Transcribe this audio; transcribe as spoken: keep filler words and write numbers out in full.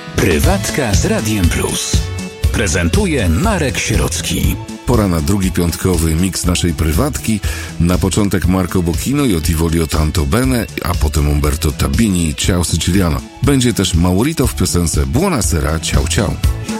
Prywatka z Radiem Plus. Prezentuje Marek Sierocki. Pora na drugi piątkowy miks naszej prywatki. Na początek Marco Bocchino i Ti voglio tanto bene, a potem Umberto Tabini i Ciao Siciliano. Będzie też Maurito w piosence Buonasera, ciao ciao.